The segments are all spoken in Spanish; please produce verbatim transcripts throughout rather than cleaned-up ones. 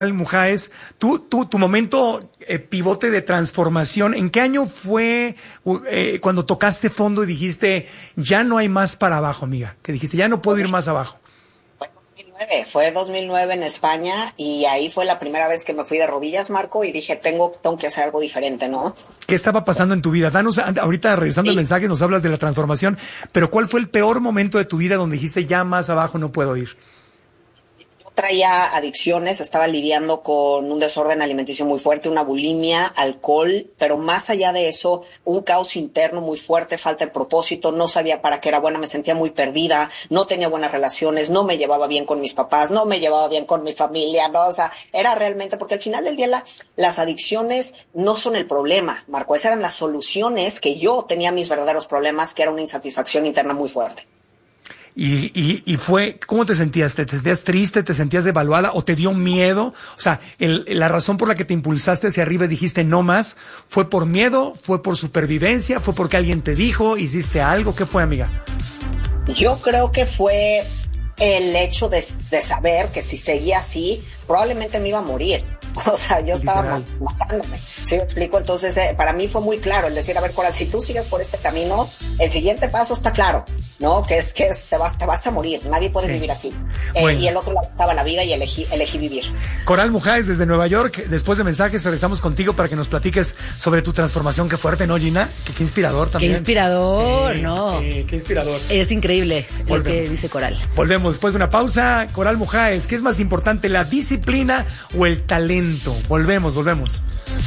Mujáez, tú, tú, tu momento eh, pivote de transformación, ¿en qué año fue eh, cuando tocaste fondo y dijiste, ya no hay más para abajo, amiga? Que dijiste, ya no puedo ir más abajo. Fue dos mil nueve, fue dos mil nueve en España y ahí fue la primera vez que me fui de rodillas, Marco, y dije, tengo, tengo que hacer algo diferente, ¿no? ¿Qué estaba pasando en tu vida? Danos, ahorita revisando sí. el mensaje, nos hablas de la transformación, pero ¿cuál fue el peor momento de tu vida donde dijiste, ya más abajo no puedo ir? Traía adicciones, estaba lidiando con un desorden alimenticio muy fuerte, una bulimia, alcohol, pero más allá de eso, un caos interno muy fuerte, falta de propósito, no sabía para qué era buena, me sentía muy perdida, no tenía buenas relaciones, no me llevaba bien con mis papás, no me llevaba bien con mi familia, no, o sea, era realmente, porque al final del día la, las adicciones no son el problema, Marco, esas eran las soluciones que yo tenía mis verdaderos problemas, que era una insatisfacción interna muy fuerte. Y, y, y fue, ¿cómo te sentías? ¿Te, te sentías triste? ¿Te sentías devaluada? ¿O te dio miedo? O sea, el, la razón por la que te impulsaste hacia arriba y dijiste no más, ¿fue por miedo? ¿Fue por supervivencia? ¿Fue porque alguien te dijo? ¿Hiciste algo? ¿Qué fue, amiga? Yo creo que fue el hecho de, de saber que si seguía así, probablemente me iba a morir. O sea, yo estaba ma- matándome, ¿sí me explico? Entonces, eh, para mí fue muy claro el decir, a ver, Coral, si tú sigues por este camino, el siguiente paso está claro, ¿no? Que es que es, te, vas, te vas a morir, nadie puede sí. vivir así. Eh, bueno. Y el otro lado estaba la vida y elegí, elegí vivir. Coral Mujáez, desde Nueva York, después de mensajes regresamos contigo para que nos platiques sobre tu transformación. Qué fuerte, ¿no, Gina? Qué, qué inspirador también. Qué inspirador, sí, ¿no? Sí, qué inspirador. Es increíble Volvemos. Lo que dice Coral. Volvemos después de una pausa. Coral Mujáez, ¿qué es más importante, la disciplina o el talento? Volvemos. Volvemos.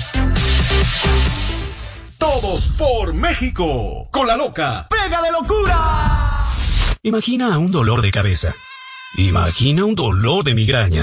Todos por México. Con la loca. ¡Pega de locura! Imagina un dolor de cabeza. Imagina un dolor de migraña.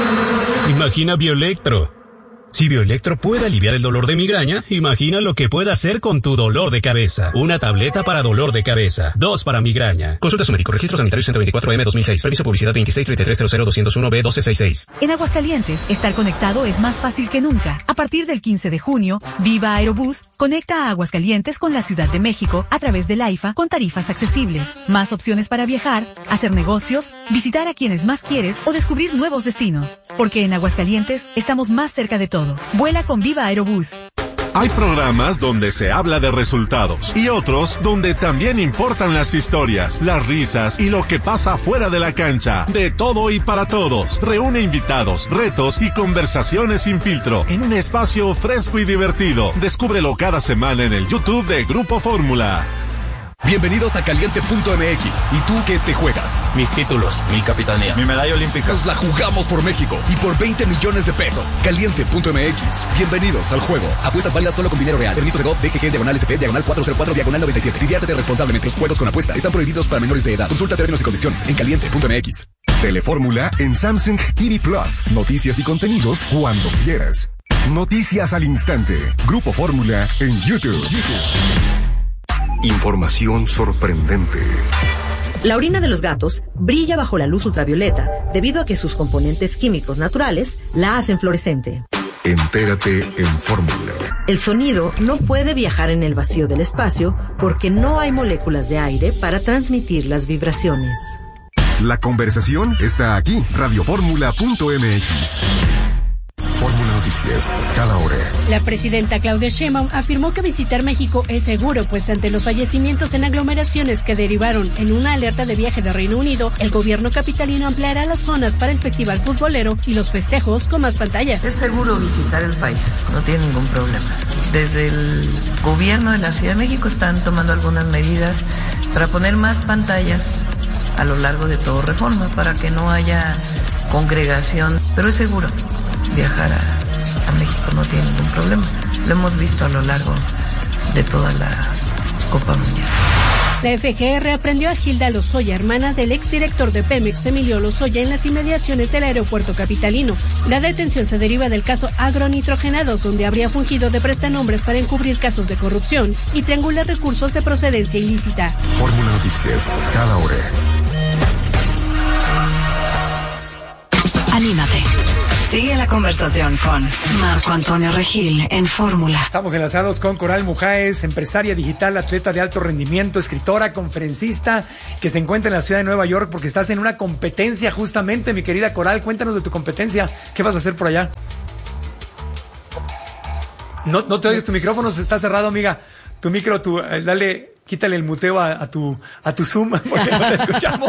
Imagina Bioelectro. Si Bioelectro puede aliviar el dolor de migraña, imagina lo que puede hacer con tu dolor de cabeza. Una tableta para dolor de cabeza. Dos para migraña. Consulta a su médico. Registro sanitario ciento veinticuatro M dos mil seis. Servicio publicidad veintiséis treinta y tres cero cero doscientos uno B doce sesenta y seis. En Aguascalientes, estar conectado es más fácil que nunca. A partir del quince de junio, Viva Aerobús conecta a Aguascalientes con la Ciudad de México a través del AIFA con tarifas accesibles. Más opciones para viajar, hacer negocios, visitar a quienes más quieres o descubrir nuevos destinos. Porque en Aguascalientes estamos más cerca de todo. Vuela con Viva Aerobús. Hay programas donde se habla de resultados y otros donde también importan las historias, las risas y lo que pasa fuera de la cancha. De todo y para todos. Reúne invitados, retos y conversaciones sin filtro en un espacio fresco y divertido. Descúbrelo cada semana en el YouTube de Grupo Fórmula. Bienvenidos a Caliente punto M X. ¿Y tú qué te juegas? Mis títulos, mi capitanía, mi medalla olímpica. Nos la jugamos por México y por veinte millones de pesos. Caliente punto M X. Bienvenidos al juego. Apuestas válidas solo con dinero real. Permiso de G O V, D G G, diagonal S P, diagonal cuatrocientos cuatro, diagonal noventa y siete. Diviértete responsablemente. Los juegos con apuesta están prohibidos para menores de edad. Consulta términos y condiciones en Caliente punto M X. Telefórmula en Samsung T V Plus. Noticias y contenidos cuando quieras. Noticias al instante. Grupo Fórmula en YouTube. YouTube. Información sorprendente. La orina de los gatos brilla bajo la luz ultravioleta debido a que sus componentes químicos naturales la hacen fluorescente. Entérate en Fórmula. El sonido no puede viajar en el vacío del espacio porque no hay moléculas de aire para transmitir las vibraciones. La conversación está aquí. Radiofórmula punto M X. Fórmula Noticias, cada hora. La presidenta Claudia Sheinbaum afirmó que visitar México es seguro, pues ante los fallecimientos en aglomeraciones que derivaron en una alerta de viaje de Reino Unido, el gobierno capitalino ampliará las zonas para el festival futbolero y los festejos con más pantallas. Es seguro visitar el país, no tiene ningún problema. Desde el gobierno de la Ciudad de México están tomando algunas medidas para poner más pantallas a lo largo de todo Reforma, para que no haya congregación, pero es seguro. Viajar a, a México no tiene ningún problema. Lo hemos visto a lo largo de toda la Copa Mundial. La F G R aprendió a Gilda Lozoya, hermana del exdirector de Pemex, Emilio Lozoya, en las inmediaciones del aeropuerto capitalino. La detención se deriva del caso Agronitrogenados, donde habría fungido de prestanombres para encubrir casos de corrupción y triangular recursos de procedencia ilícita. Fórmula Noticias, cada hora. Anímate. Sigue la conversación con Marco Antonio Regil en Fórmula. Estamos enlazados con Coral Mujáez, empresaria digital, atleta de alto rendimiento, escritora, conferencista, que se encuentra en la ciudad de Nueva York porque estás en una competencia justamente, mi querida Coral. Cuéntanos de tu competencia. ¿Qué vas a hacer por allá? No, no te oyes, tu micrófono está cerrado, amiga. Tu micro, tu, eh, dale... Quítale el muteo a, a tu a tu Zoom, porque no te escuchamos.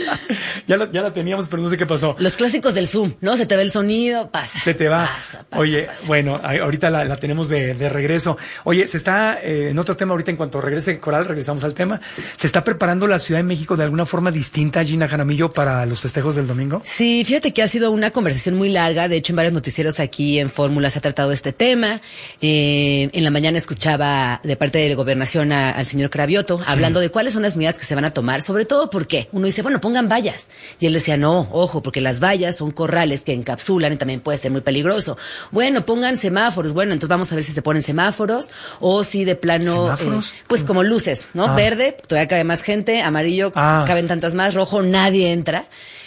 ya, la, ya la teníamos, pero no sé qué pasó. Los clásicos del Zoom, ¿no? Se te ve el sonido, pasa. Se te va. Pasa, pasa, Oye, pasa. bueno, ahorita la, la tenemos de, de regreso. Oye, se está, eh, en otro tema ahorita, en cuanto regrese Coral, regresamos al tema. ¿Se está preparando la Ciudad de México de alguna forma distinta, Gina Jaramillo, para los festejos del domingo? Sí, fíjate que ha sido una conversación muy larga. De hecho, en varios noticieros aquí en Fórmula se ha tratado este tema. Eh, en la mañana escuchaba de parte de la Gobernación a, al señor Cravioto, sí, hablando de cuáles son las medidas que se van a tomar, sobre todo porque uno dice, bueno, pongan vallas. Y él decía, no, ojo, porque las vallas son corrales que encapsulan y también puede ser muy peligroso. Bueno, pongan semáforos. Bueno, entonces vamos a ver si se ponen semáforos o si de plano, eh, pues como luces, ¿no? Ah. Verde, todavía cabe más gente, amarillo, ah. caben tantas más, rojo, nadie entra.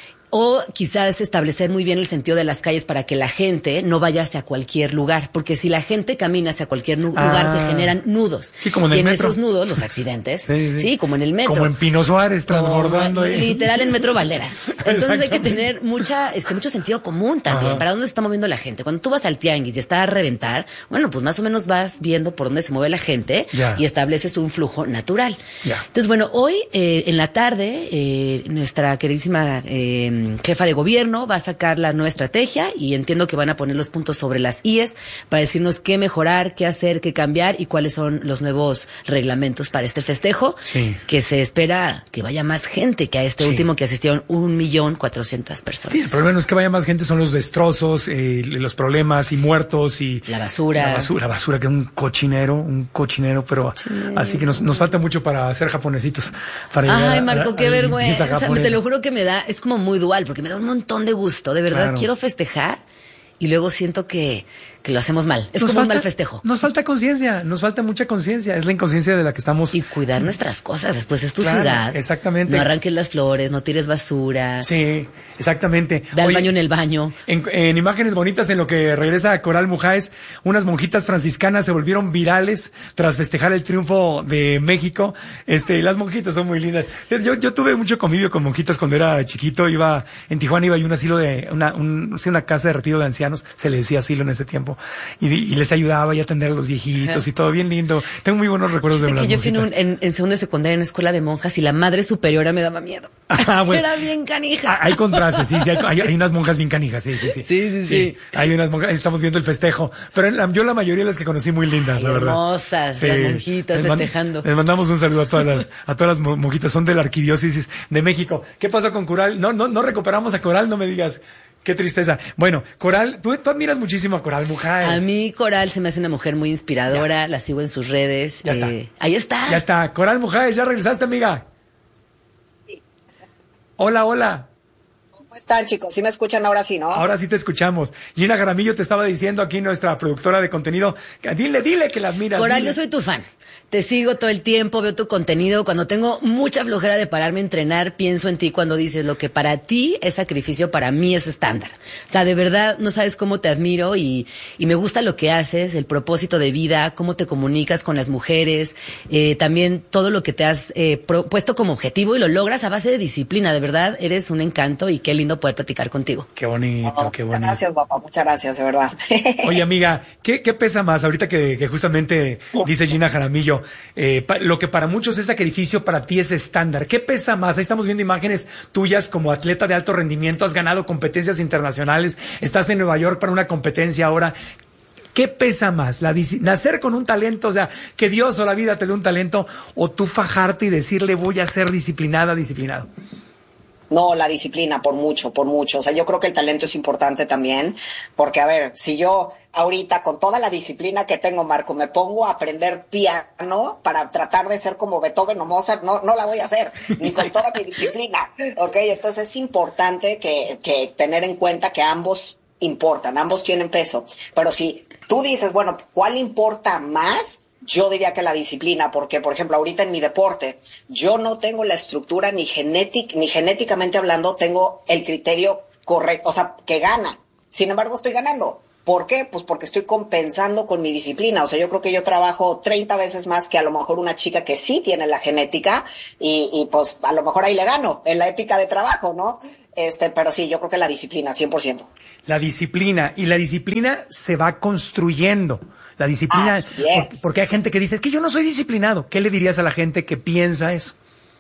O quizás establecer muy bien el sentido de las calles para que la gente no vaya hacia cualquier lugar. Porque si la gente camina hacia cualquier nu- ah. lugar, se generan nudos. Sí, como en el y en metro. esos nudos, los accidentes. sí, sí. sí, como en el metro. Como en Pino Suárez, transbordando ahí. Literal en Metro Valderas. Entonces hay que tener mucha, este, mucho sentido común también. Ajá. ¿Para dónde se está moviendo la gente? Cuando tú vas al tianguis y está a reventar, bueno, pues más o menos vas viendo por dónde se mueve la gente ya. y estableces un flujo natural. Ya. Entonces, bueno, hoy eh, en la tarde, eh, nuestra queridísima eh, jefa de gobierno va a sacar la nueva estrategia y entiendo que van a poner los puntos sobre las íes para decirnos qué mejorar, qué hacer, qué cambiar y cuáles son los nuevos reglamentos para este festejo, sí. que se espera que vaya más gente que a este sí. último que asistieron un millón cuatrocientas personas. Sí, el problema no es que vaya más gente, son los destrozos, eh, los problemas y muertos y la basura. La basura, la basura que es un cochinero, un cochinero, pero cochinero. Así que nos, nos falta mucho para ser japonesitos. Para Ay, Marco, a, qué a vergüenza. Te lo juro que me da, es como muy dual, porque me da un montón de gusto, de verdad, claro. quiero festejar y luego siento que, que lo hacemos mal. Es nos como falta, un mal festejo. Nos falta conciencia, nos falta mucha conciencia, es la inconsciencia de la que estamos. Y cuidar nuestras cosas, después es tu claro, ciudad. Exactamente. No arranques las flores, no tires basura. Sí, exactamente. Ve al baño en el baño. En, en imágenes bonitas, en lo que regresa a Coral Mujáez, unas monjitas franciscanas se volvieron virales tras festejar el triunfo de México. Este, las monjitas son muy lindas. Yo, yo tuve mucho convivio con monjitas cuando era chiquito, iba, en Tijuana iba a un asilo de, una, un, sí, una casa de retiro de ancianos, se le decía asilo en ese tiempo, y, y les ayudaba y a atender a los viejitos y todo bien lindo. Tengo muy buenos recuerdos de las que yo monjitas. fui en, en, en segundo de secundaria en una escuela de monjas y la madre superiora me daba miedo. Ah, bueno. Era bien canija. Hay contrastes, sí, sí, hay, hay, hay unas monjas bien canijas, sí, sí, sí. Sí, sí, sí. sí. Hay unas monjas, estamos viendo el festejo, pero la, yo la mayoría de las que conocí muy lindas, ay, la verdad. Hermosas, sí. Las monjitas les festejando. Man, les mandamos un saludo a todas las, a todas las monjitas, son de la Arquidiócesis de México. ¿Qué pasó con Coral? No, no, no recuperamos a Coral, no me digas. Qué tristeza. Bueno, Coral, tú, tú admiras muchísimo a Coral Mujáez. A mí Coral se me hace una mujer muy inspiradora, ya. La sigo en sus redes. Ya eh, está. Ahí está. Ya está. Coral Mujáez, ¿ya regresaste, amiga? Sí. Hola, hola. ¿Cómo están, chicos? ¿Sí me escuchan ahora sí, no? Ahora sí te escuchamos. Gina Jaramillo te estaba diciendo aquí, nuestra productora de contenido, dile, dile que la admiras. Coral, dile. Yo soy tu fan. Te sigo todo el tiempo, veo tu contenido. Cuando tengo mucha flojera de pararme a entrenar, pienso en ti cuando dices lo que para ti es sacrificio, para mí es estándar. O sea, de verdad, no sabes cómo te admiro y, y me gusta lo que haces, el propósito de vida, cómo te comunicas con las mujeres, eh, también todo lo que te has eh, pro, puesto como objetivo y lo logras a base de disciplina. De verdad, eres un encanto y qué lindo poder platicar contigo. Qué bonito, oh, qué bonito. Muchas gracias, guapa, muchas gracias, de verdad. Oye, amiga, ¿qué, qué pesa más? Ahorita que, que justamente dice Gina Jaramillo, Eh, pa, lo que para muchos es sacrificio, para ti es estándar. ¿Qué pesa más? Ahí estamos viendo imágenes tuyas como atleta de alto rendimiento, has ganado competencias internacionales, estás en Nueva York para una competencia ahora. ¿Qué pesa más? La, nacer con un talento, o sea, que Dios o la vida te dé un talento, o tú fajarte y decirle voy a ser disciplinada, disciplinado. No, la disciplina, por mucho, por mucho. O sea, yo creo que el talento es importante también, porque, a ver, si yo ahorita, con toda la disciplina que tengo, Marco, me pongo a aprender piano para tratar de ser como Beethoven o Mozart, no, no la voy a hacer, ni con toda mi disciplina, ¿ok? Entonces es importante que, que tener en cuenta que ambos importan, ambos tienen peso. Pero si tú dices, bueno, ¿cuál importa más? Yo diría que la disciplina, porque, por ejemplo, ahorita en mi deporte, yo no tengo la estructura ni genética, ni genéticamente hablando, tengo el criterio correcto, o sea, que gana, sin embargo estoy ganando. ¿Por qué? Pues porque estoy compensando con mi disciplina. O sea, yo creo que yo trabajo treinta veces más que a lo mejor una chica que sí tiene la genética y, y pues a lo mejor ahí le gano en la ética de trabajo, ¿no? Este, pero sí, yo creo que la disciplina, cien por ciento. La disciplina. Y la disciplina se va construyendo. La disciplina, ah, yes. Porque hay gente que dice, es que yo no soy disciplinado. ¿Qué le dirías a la gente que piensa eso?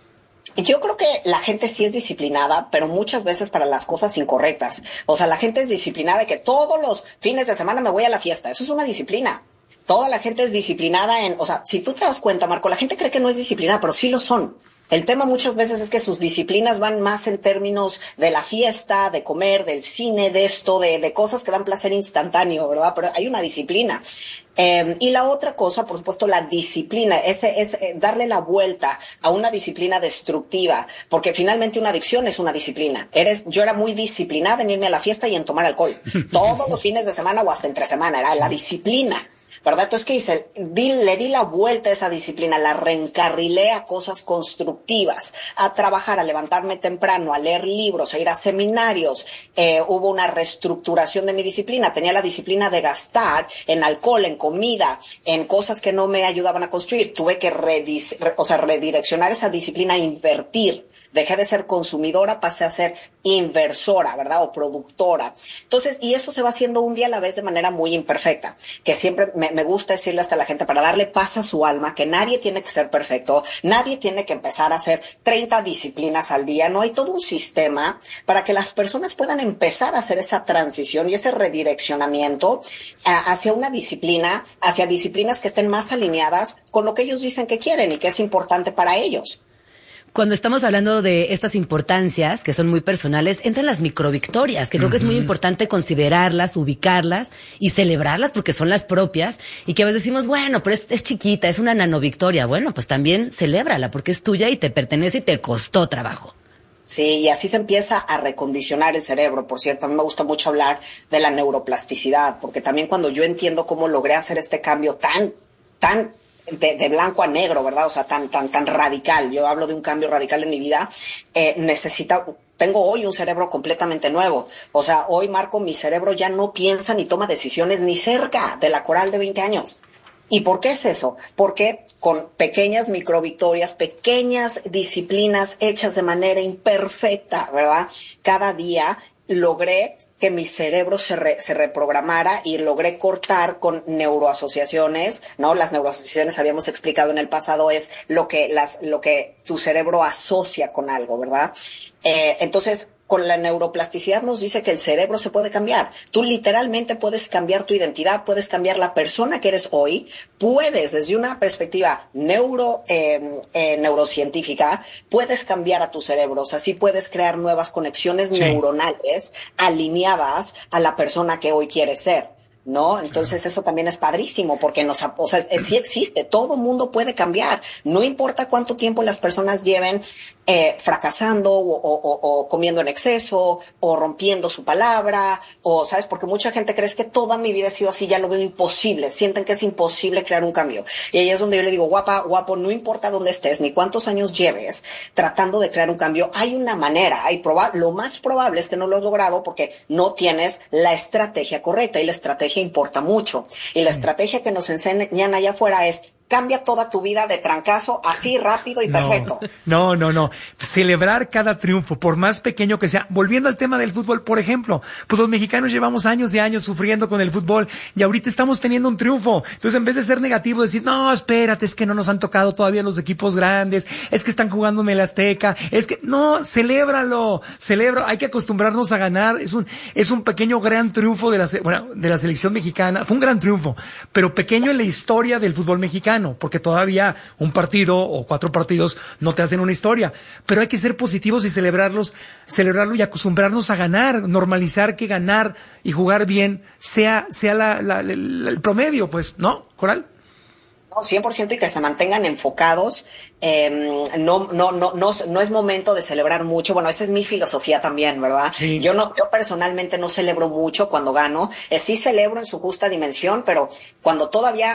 Yo creo que la gente sí es disciplinada, pero muchas veces para las cosas incorrectas. O sea, la gente es disciplinada de que todos los fines de semana me voy a la fiesta. Eso es una disciplina. Toda la gente es disciplinada en... O sea, si tú te das cuenta, Marco, la gente cree que no es disciplinada, pero sí lo son. El tema muchas veces es que sus disciplinas van más en términos de la fiesta, de comer, del cine, de esto, de, de cosas que dan placer instantáneo, ¿verdad? Pero hay una disciplina. Eh, y la otra cosa, por supuesto, la disciplina, ese es eh, darle la vuelta a una disciplina destructiva, porque finalmente una adicción es una disciplina. Eres, yo era muy disciplinada en irme a la fiesta y en tomar alcohol. Todos los fines de semana o hasta entre semana, era la disciplina. ¿Verdad? Entonces, ¿qué hice? Di, le di la vuelta a esa disciplina, la reencarrilé a cosas constructivas, a trabajar, a levantarme temprano, a leer libros, a ir a seminarios. Eh, hubo una reestructuración de mi disciplina. Tenía la disciplina de gastar en alcohol, en comida, en cosas que no me ayudaban a construir. Tuve que redis, re, o sea, redireccionar esa disciplina a invertir. Dejé de ser consumidora, pasé a ser inversora, ¿verdad? O productora. Entonces, y eso se va haciendo un día a la vez de manera muy imperfecta, que siempre me, me gusta decirle hasta a la gente para darle paz a su alma, que nadie tiene que ser perfecto, nadie tiene que empezar a hacer treinta disciplinas al día, no hay todo un sistema para que las personas puedan empezar a hacer esa transición y ese redireccionamiento a, hacia una disciplina, hacia disciplinas que estén más alineadas con lo que ellos dicen que quieren y que es importante para ellos. Cuando estamos hablando de estas importancias, que son muy personales, entran las microvictorias, que creo uh-huh. que es muy importante considerarlas, ubicarlas y celebrarlas porque son las propias, y que a veces decimos, bueno, pero es, es chiquita, es una nanovictoria. Bueno, pues también celébrala porque es tuya y te pertenece y te costó trabajo. Sí, y así se empieza a recondicionar el cerebro. Por cierto, a mí me gusta mucho hablar de la neuroplasticidad, porque también cuando yo entiendo cómo logré hacer este cambio tan, tan De, de blanco a negro, ¿verdad? O sea, tan, tan, tan radical. Yo hablo de un cambio radical en mi vida. Eh, necesita, tengo hoy un cerebro completamente nuevo. O sea, hoy, Marco, mi cerebro ya no piensa ni toma decisiones ni cerca de la Coral de veinte años. ¿Y por qué es eso? Porque con pequeñas microvictorias, pequeñas disciplinas hechas de manera imperfecta, ¿verdad? Cada día logré que mi cerebro se, re, se reprogramara y logré cortar con neuroasociaciones, ¿no? Las neuroasociaciones, habíamos explicado en el pasado, es lo que, las, lo que tu cerebro asocia con algo, ¿verdad? Eh, entonces, con la neuroplasticidad nos dice que el cerebro se puede cambiar. Tú literalmente puedes cambiar tu identidad, puedes cambiar la persona que eres hoy, puedes desde una perspectiva neuro, eh, eh, neurocientífica, puedes cambiar a tu cerebro, o sea, sí puedes crear nuevas conexiones sí. neuronales alineadas a la persona que hoy quieres ser, ¿no? Entonces eso también es padrísimo porque nos, o sea, sí existe, todo mundo puede cambiar, no importa cuánto tiempo las personas lleven eh, fracasando o, o, o comiendo en exceso o rompiendo su palabra o, ¿sabes? Porque mucha gente cree que toda mi vida ha sido así, ya lo veo imposible, sienten que es imposible crear un cambio. Y ahí es donde yo le digo, guapa, guapo, no importa dónde estés ni cuántos años lleves tratando de crear un cambio, hay una manera, hay proba- lo más probable es que no lo has logrado porque no tienes la estrategia correcta y la estrategia importa mucho. Y la estrategia que nos enseñan allá afuera es cambia toda tu vida de trancazo, así rápido y no, perfecto. No, no, no. Celebrar cada triunfo, por más pequeño que sea. Volviendo al tema del fútbol, por ejemplo, pues los mexicanos llevamos años y años sufriendo con el fútbol y ahorita estamos teniendo un triunfo. Entonces, en vez de ser negativo, decir, no, espérate, es que no nos han tocado todavía los equipos grandes, es que están jugando en el Azteca, es que, no, celébralo, celebra, hay que acostumbrarnos a ganar. Es un, es un pequeño gran triunfo de la, bueno, de la selección mexicana. Fue un gran triunfo, pero pequeño en la historia del fútbol mexicano. Porque todavía un partido o cuatro partidos no te hacen una historia, pero hay que ser positivos y celebrarlos, celebrarlo y acostumbrarnos a ganar, normalizar que ganar y jugar bien sea, sea la, la, la, el promedio, pues, ¿no, Coral? No, cien por ciento y que se mantengan enfocados. Eh, no, no, no, no, no es momento de celebrar mucho. Bueno, esa es mi filosofía también, ¿verdad? Sí. Yo no, yo personalmente no celebro mucho cuando gano. Eh, sí celebro en su justa dimensión, pero cuando todavía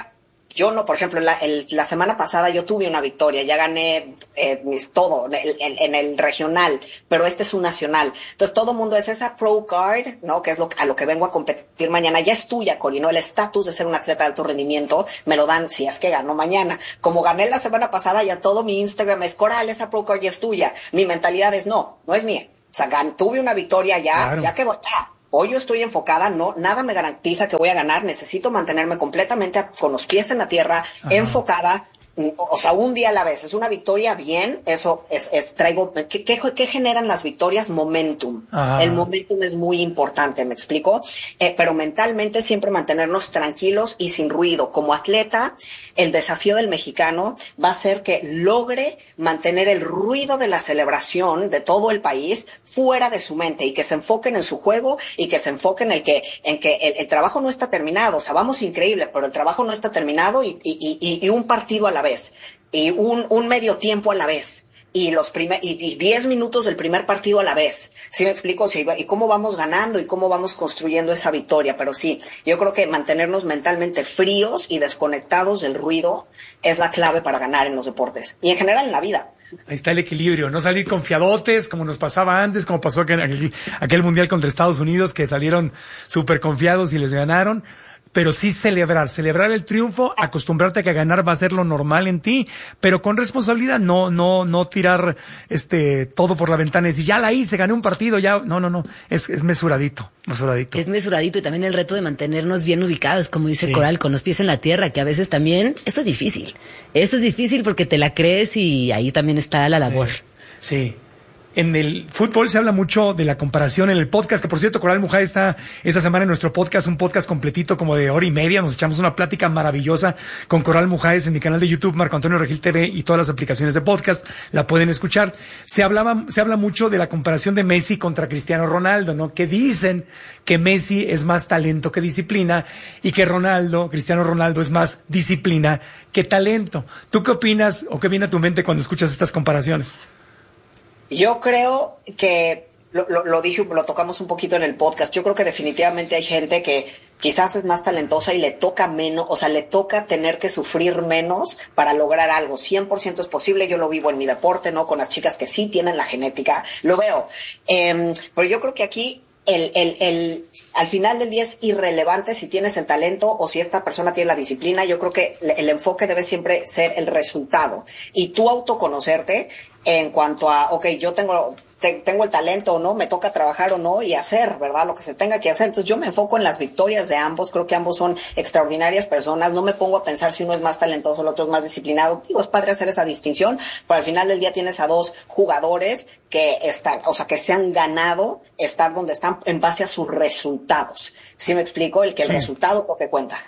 Yo no, por ejemplo, la, el, la semana pasada yo tuve una victoria, ya gané eh, mis, todo en, en, en el regional, pero este es un nacional. Entonces todo el mundo es esa pro card, ¿no? Que es lo, a lo que vengo a competir mañana. Ya es tuya, Cori, ¿no? El estatus de ser un atleta de alto rendimiento me lo dan si es que gano mañana. Como gané la semana pasada, ya todo mi Instagram es Coral, esa pro card ya es tuya. Mi mentalidad es no, no es mía. O sea, gan, tuve una victoria ya, claro. ya quedó, ya. Hoy yo estoy enfocada, no, nada me garantiza que voy a ganar, necesito mantenerme completamente a, con los pies en la tierra, Ajá. enfocada, o sea, un día a la vez. Es una victoria bien, eso es, es traigo, ¿qué, qué, qué generan las victorias? Momentum. Ajá. El momentum es muy importante, ¿me explico? Eh, pero mentalmente siempre mantenernos tranquilos y sin ruido. Como atleta, el desafío del mexicano va a ser que logre mantener el ruido de la celebración de todo el país fuera de su mente y que se enfoquen en su juego y que se enfoquen en el que, en que el, el trabajo no está terminado. O sea, vamos increíble, pero el trabajo no está terminado y, y, y, y un partido a la vez. Y un, un medio tiempo a la vez y los primer, y, y diez minutos del primer partido a la vez. ¿Sí me explico? Sí, y cómo vamos ganando y cómo vamos construyendo esa victoria. Pero sí, yo creo que mantenernos mentalmente fríos y desconectados del ruido es la clave para ganar en los deportes y en general en la vida. Ahí está el equilibrio, no salir confiadotes como nos pasaba antes, como pasó aquel, aquel, aquel mundial contra Estados Unidos, que salieron súper confiados y les ganaron. Pero sí celebrar, celebrar el triunfo, acostumbrarte a que ganar va a ser lo normal en ti, pero con responsabilidad, no, no, no tirar este todo por la ventana y decir, ya la hice, gané un partido, ya, no, no, no, es, es mesuradito, mesuradito. Es mesuradito y también el reto de mantenernos bien ubicados, como dice sí. Coral, con los pies en la tierra, que a veces también, eso es difícil, eso es difícil porque te la crees y ahí también está la labor. Sí. sí. En el fútbol se habla mucho de la comparación en el podcast, que por cierto, Coral Mujay está esta semana en nuestro podcast, un podcast completito como de hora y media, nos echamos una plática maravillosa con Coral Mujay en mi canal de YouTube, Marco Antonio Regil T V y todas las aplicaciones de podcast, la pueden escuchar. Se hablaba, se habla mucho de la comparación de Messi contra Cristiano Ronaldo, ¿no? Que dicen que Messi es más talento que disciplina y que Ronaldo, Cristiano Ronaldo es más disciplina que talento. ¿Tú qué opinas o qué viene a tu mente cuando escuchas estas comparaciones? Yo creo que, lo, lo, lo dije, lo tocamos un poquito en el podcast, yo creo que definitivamente hay gente que quizás es más talentosa y le toca menos, o sea, le toca tener que sufrir menos para lograr algo. cien por ciento es posible, yo lo vivo en mi deporte, ¿no? Con las chicas que sí tienen la genética, lo veo. Eh, pero yo creo que aquí El, el, el, al final del día es irrelevante si tienes el talento o si esta persona tiene la disciplina. Yo creo que el enfoque debe siempre ser el resultado y tú autoconocerte en cuanto a, ok, yo tengo, te, tengo el talento o no, me toca trabajar o no y hacer, ¿verdad? Lo que se tenga que hacer. Entonces yo me enfoco en las victorias de ambos. Creo que ambos son extraordinarias personas. No me pongo a pensar si uno es más talentoso, el otro es más disciplinado. Digo, es padre hacer esa distinción, pero al final del día tienes a dos jugadores que están, o sea, que se han ganado estar donde están en base a sus resultados. ¿Sí me explico? El que el sí. resultado es lo que cuenta.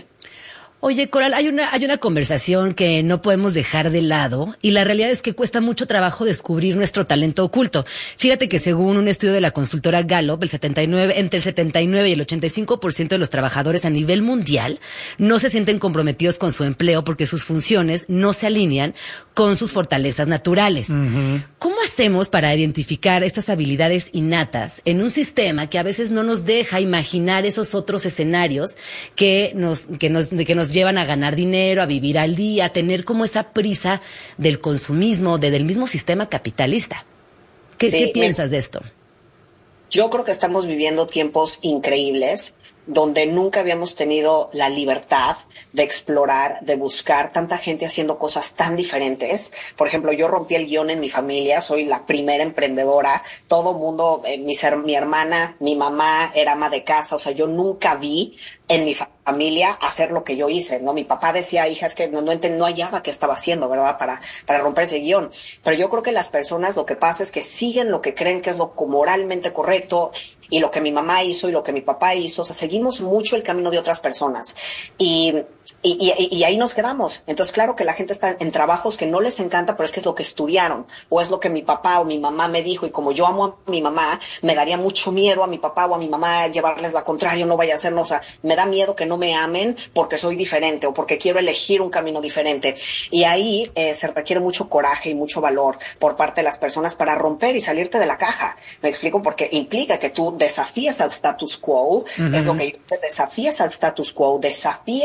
Oye, Coral, hay una, hay una conversación que no podemos dejar de lado y la realidad es que cuesta mucho trabajo descubrir nuestro talento oculto. Fíjate que según un estudio de la consultora Gallup, el setenta y nueve, entre el setenta y nueve y el ochenta y cinco por ciento de los trabajadores a nivel mundial no se sienten comprometidos con su empleo porque sus funciones no se alinean con sus fortalezas naturales. Uh-huh. ¿Cómo hacemos para identificar estas habilidades innatas en un sistema que a veces no nos deja imaginar esos otros escenarios que nos, que nos, que nos llevan a ganar dinero, a vivir al día, a tener como esa prisa del consumismo, de, del mismo sistema capitalista? ¿Qué, sí, ¿qué piensas de esto? Yo creo que estamos viviendo tiempos increíbles donde nunca habíamos tenido la libertad de explorar, de buscar tanta gente haciendo cosas tan diferentes. Por ejemplo, yo rompí el guión en mi familia, soy la primera emprendedora, todo mundo, eh, mi, mi hermana, mi mamá era ama de casa, o sea, yo nunca vi en mi familia hacer lo que yo hice, ¿no? Mi papá decía, hija, es que no, no, ent- no hallaba qué estaba haciendo, ¿verdad? Para, para romper ese guión. Pero yo creo que las personas lo que pasa es que siguen lo que creen que es lo moralmente correcto y lo que mi mamá hizo y lo que mi papá hizo. O sea, seguimos mucho el camino de otras personas. Y... Y, y, y ahí nos quedamos. Entonces, claro que la gente está en trabajos que no les encanta, pero es que es lo que estudiaron, o es lo que mi papá o mi mamá me dijo, y como yo amo a mi mamá, me daría mucho miedo a mi papá o a mi mamá llevarles la contraria, no vaya a ser, no, o sea, me da miedo que no me amen porque soy diferente o porque quiero elegir un camino diferente. Y ahí eh, se requiere mucho coraje y mucho valor por parte de las personas para romper y salirte de la caja. Me explico, porque implica que tú desafíes al status quo, uh-huh. es lo que yo te desafíes al status quo, desafíes tus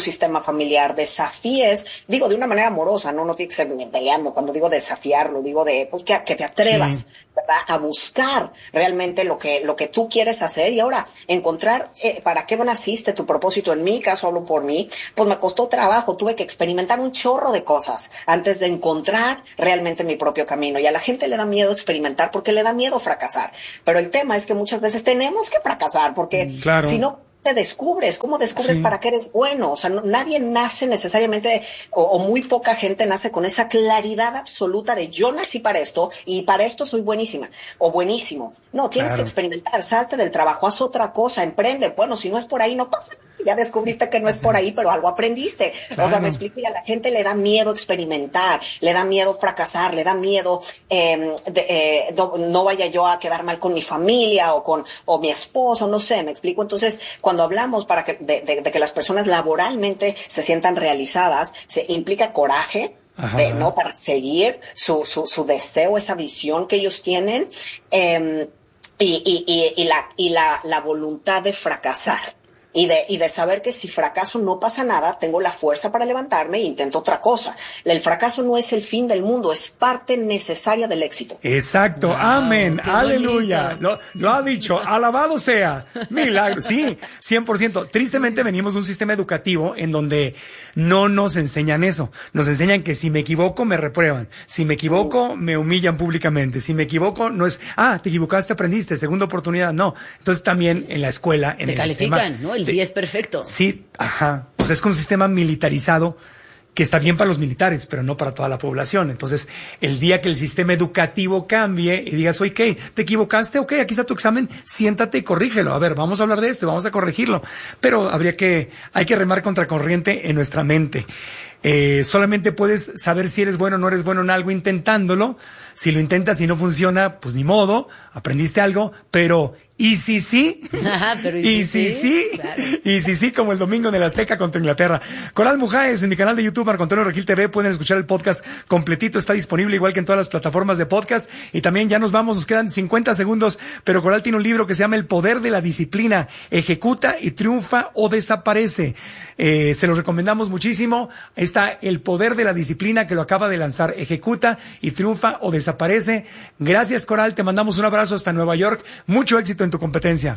sistema familiar, desafíes, digo, de una manera amorosa, no, no tiene que ser peleando. Cuando digo desafiarlo, digo de, pues, que, que te atrevas, sí, ¿verdad? A buscar realmente lo que, lo que tú quieres hacer y ahora encontrar eh, para qué naciste, tu propósito. En mi caso, hablo por mí, pues me costó trabajo, tuve que experimentar un chorro de cosas antes de encontrar realmente mi propio camino. Y a la gente le da miedo experimentar porque le da miedo fracasar. Pero el tema es que muchas veces tenemos que fracasar porque claro. si no te descubres, ¿cómo descubres sí. para qué eres bueno? O sea, no, nadie nace necesariamente, o, o muy poca gente nace con esa claridad absoluta de yo nací para esto y para esto soy buenísima o buenísimo. No, tienes claro. que experimentar, salte del trabajo, haz otra cosa, emprende. Bueno, si no es por ahí, no pasa. Ya descubriste que no es por ahí, pero algo aprendiste. Claro. O sea, me explico, y a la gente le da miedo experimentar, le da miedo fracasar, le da miedo eh, de, eh, no, no vaya yo a quedar mal con mi familia o con o mi esposo, no sé, me explico. Entonces, cuando hablamos para que, de, de, de que las personas laboralmente se sientan realizadas, se implica coraje, de, ¿no? Para seguir su, su, su deseo, esa visión que ellos tienen, eh, y, y, y, y, la, y la, la voluntad de fracasar. Y de, y de saber que si fracaso no pasa nada, tengo la fuerza para levantarme e intento otra cosa. El fracaso no es el fin del mundo, es parte necesaria del éxito. Exacto, wow, amén, aleluya. Lo, lo ha dicho, alabado sea, milagro. Sí, cien por ciento. Tristemente venimos de un sistema educativo en donde no nos enseñan eso. Nos enseñan que si me equivoco, me reprueban. Si me equivoco, me humillan públicamente. Si me equivoco, no es, ah, te equivocaste, aprendiste, segunda oportunidad. No. Entonces también en la escuela, en te el califican, sistema, ¿no? El día es perfecto. Sí, ajá. O sea, es con un sistema militarizado que está bien para los militares, pero no para toda la población. Entonces, el día que el sistema educativo cambie y digas, oye, ¿qué? ¿Te equivocaste? Ok, aquí está tu examen, siéntate y corrígelo. A ver, vamos a hablar de esto y vamos a corregirlo. Pero habría que, hay que remar contra corriente en nuestra mente. Eh, solamente puedes saber si eres bueno o no eres bueno en algo intentándolo. Si lo intentas y no funciona, pues ni modo, aprendiste algo, pero ¿y si sí? Ajá, pero ¿y, ¿Y si si sí? sí? Claro. ¿Y si sí? Como el domingo en el Azteca contra Inglaterra. Coral Mujáez, en mi canal de YouTube, Marco Antonio Regil T V, pueden escuchar el podcast completito, está disponible igual que en todas las plataformas de podcast. Y también ya nos vamos, nos quedan cincuenta segundos, pero Coral tiene un libro que se llama El Poder de la Disciplina, ejecuta y triunfa o desaparece. Eh, se los recomendamos muchísimo. Está El Poder de la Disciplina, que lo acaba de lanzar, ejecuta y triunfa o desaparece. Gracias, Coral, te mandamos un abrazo hasta Nueva York, mucho éxito en tu competencia.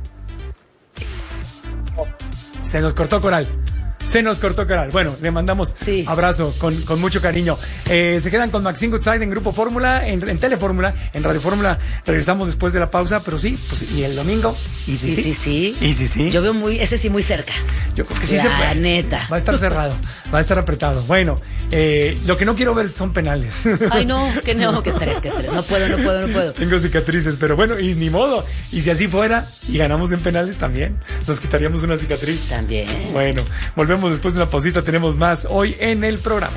Se nos cortó, Coral. Se nos cortó, Coral. Bueno, le mandamos sí. abrazo con, con mucho cariño. Eh, se quedan con Maxine Goodside en Grupo Fórmula, en, en Telefórmula, en Radio Fórmula. Regresamos después de la pausa, pero sí, pues, y el domingo. Y sí, sí. sí, sí. Y sí, sí. Yo veo muy, ese sí muy cerca. Yo creo que sí la se puede. La neta. Va a estar cerrado, va a estar apretado. Bueno, eh, lo que no quiero ver son penales. Ay, no, que no, que estrés, que estrés. No puedo, no puedo, no puedo. Tengo cicatrices, pero bueno, y ni modo. Y si así fuera, y ganamos en penales también, nos quitaríamos una cicatriz. También. Bueno, volvemos después de una pausita. Tenemos más hoy en el programa.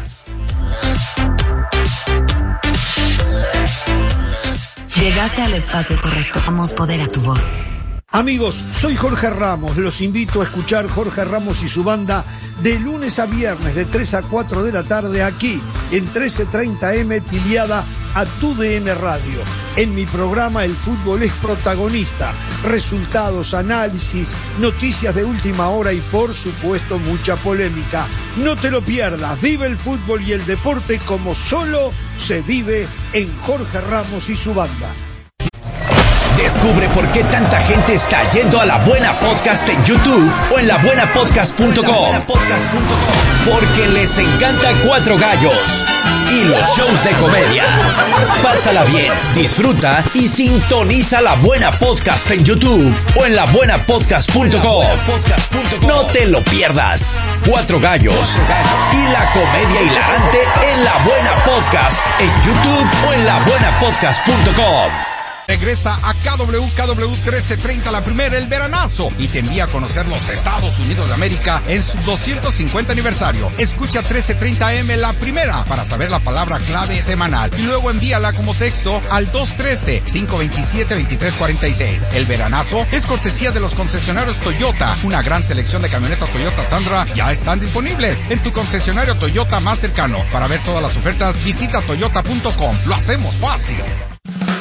Llegaste al espacio correcto. Damos poder a tu voz. Amigos, soy Jorge Ramos. Los invito a escuchar Jorge Ramos y su banda de lunes a viernes de tres a cuatro de la tarde aquí en trece treinta eme afiliada a Tu D N Radio. En mi programa el fútbol es protagonista. Resultados, análisis, noticias de última hora y por supuesto mucha polémica. No te lo pierdas. Vive el fútbol y el deporte como solo se vive en Jorge Ramos y su banda. Descubre por qué tanta gente está yendo a La Buena Podcast en YouTube o en la buena podcast punto com. Porque les encanta Cuatro Gallos y los shows de comedia. Pásala bien, disfruta y sintoniza La Buena Podcast en YouTube o en la buena podcast punto com. No te lo pierdas. Cuatro Gallos y la comedia hilarante en La Buena Podcast en YouTube o en la buena podcast punto com. Regresa a K W K W trece treinta la primera, el veranazo, y te envía a conocer los Estados Unidos de América en su doscientos cincuenta aniversario. Escucha trece treinta eme la primera para saber la palabra clave semanal y luego envíala como texto al dos uno tres, cinco dos siete, dos tres cuatro seis. El veranazo es cortesía de los concesionarios Toyota. Una gran selección de camionetas Toyota Tundra ya están disponibles en tu concesionario Toyota más cercano. Para ver todas las ofertas, visita toyota punto com. Lo hacemos fácil.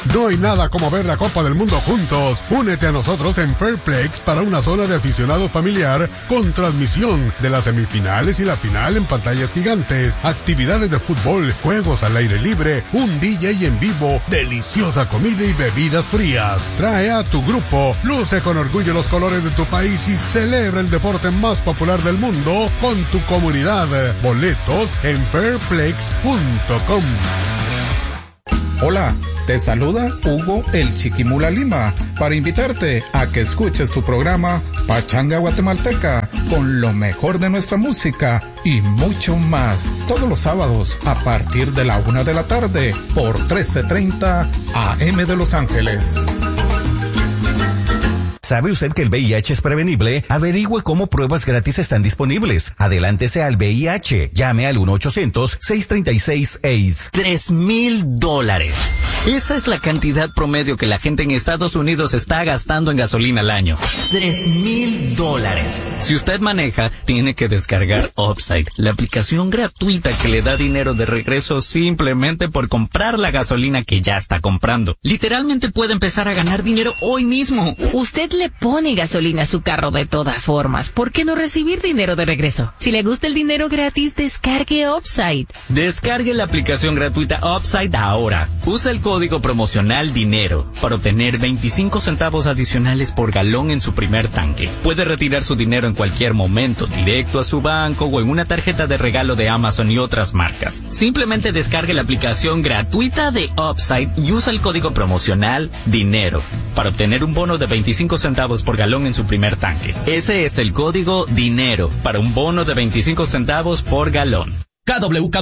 No hay nada como ver la Copa del Mundo juntos. Únete a nosotros en Fairplex para una zona de aficionados familiar con transmisión de las semifinales y la final en pantallas gigantes, actividades de fútbol, juegos al aire libre, un D J en vivo, deliciosa comida y bebidas frías. Trae a tu grupo, luce con orgullo los colores de tu país y celebra el deporte más popular del mundo con tu comunidad. Boletos en fairplex punto com. Hola, te saluda Hugo el Chiquimula Lima para invitarte a que escuches tu programa Pachanga Guatemalteca con lo mejor de nuestra música y mucho más todos los sábados a partir de la una de la tarde por trece treinta A M de Los Ángeles. ¿Sabe usted que el V I H es prevenible? Averigüe cómo pruebas gratis están disponibles. Adelántese al V I H. Llame al uno ochocientos, seis treinta y seis, AIDS. Tres mil dólares. Esa es la cantidad promedio que la gente en Estados Unidos está gastando en gasolina al año. Tres mil dólares. Si usted maneja, tiene que descargar Upside, la aplicación gratuita que le da dinero de regreso simplemente por comprar la gasolina que ya está comprando. Literalmente puede empezar a ganar dinero hoy mismo. Usted le pone gasolina a su carro de todas formas. ¿Por qué no recibir dinero de regreso? Si le gusta el dinero gratis, descargue Upside. Descargue la aplicación gratuita Upside ahora. Usa el código promocional DINERO para obtener veinticinco centavos adicionales por galón en su primer tanque. Puede retirar su dinero en cualquier momento, directo a su banco o en una tarjeta de regalo de Amazon y otras marcas. Simplemente descargue la aplicación gratuita de Upside y usa el código promocional DINERO para obtener un bono de veinticinco centavos por galón en su primer tanque. Ese es el código DINERO para un bono de veinticinco centavos por galón. K W K